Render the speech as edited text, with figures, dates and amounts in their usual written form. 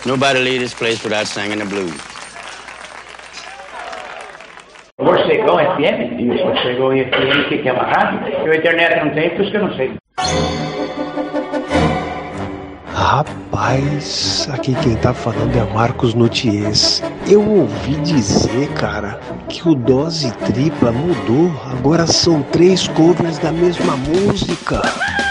Nobody leave this place without singing the blues. Morcegão FM? Isso, Morcegão FM, o que é uma rádio? Eu a internet não tem, por isso que eu não sei. Rapaz, aqui quem tá falando é Marcos Nutiers. Eu ouvi dizer, cara, que o Dose Tripla mudou. Agora são 3 covers da mesma música.